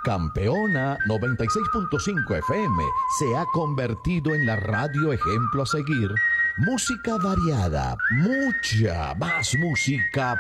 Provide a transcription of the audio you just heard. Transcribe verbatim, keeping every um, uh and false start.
Campeona noventa y seis punto cinco F M se ha convertido en la radio ejemplo a seguir. Música variada, mucha más música